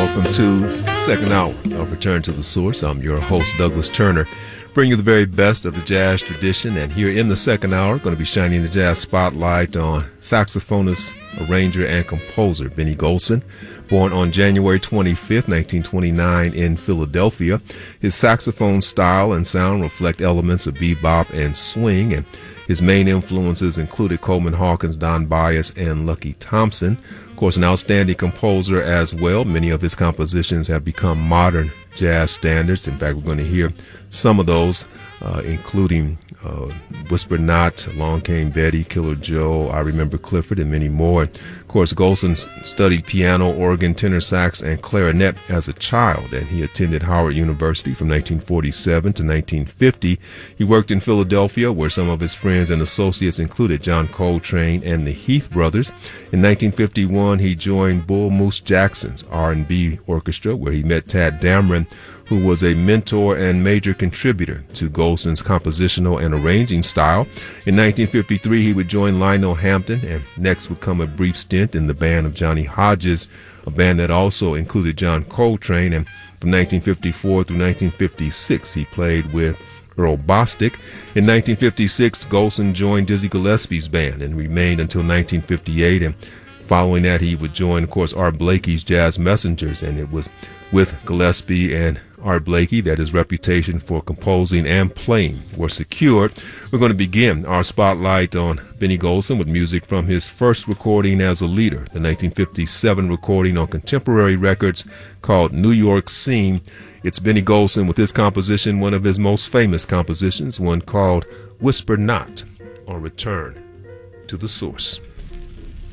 welcome to the second hour of Return to the Source. I'm your host, Douglas Turner, bringing you the very best of the jazz tradition. And here in the second hour, going to be shining the jazz spotlight on saxophonist, arranger, and composer Benny Golson. Born on January 25th, 1929 in Philadelphia, his saxophone style and sound reflect elements of bebop and swing, and his main influences included Coleman Hawkins, Don Byas, and Lucky Thompson. Of course, an outstanding composer as well. Many of his compositions have become modern jazz standards. In fact, we're going to hear some of those, including Whisper Not, Along Came Betty, Killer Joe, I Remember Clifford, and many more. Of course, Golson studied piano, organ, tenor sax, and clarinet as a child, and he attended Howard University from 1947 to 1950. He worked in Philadelphia, where some of his friends and associates included John Coltrane and the Heath Brothers. In 1951, he joined Bull Moose Jackson's R&B orchestra, where he met Tad Dameron, who was a mentor and major contributor to Golson's compositional and arranging style. In 1953, he would join Lionel Hampton, and next would come a brief stint in the band of Johnny Hodges, a band that also included John Coltrane. And from 1954 through 1956, he played with Earl Bostic. In 1956, Golson joined Dizzy Gillespie's band and remained until 1958. And following that, he would join, of course, Art Blakey's Jazz Messengers, and it was with Gillespie and Art Blakey that his reputation for composing and playing were secured. We're going to begin our spotlight on Benny Golson with music from his first recording as a leader, the 1957 recording on Contemporary Records called New York Scene. It's Benny Golson with his composition, one of his most famous compositions, one called Whisper Not, on Return to the Source.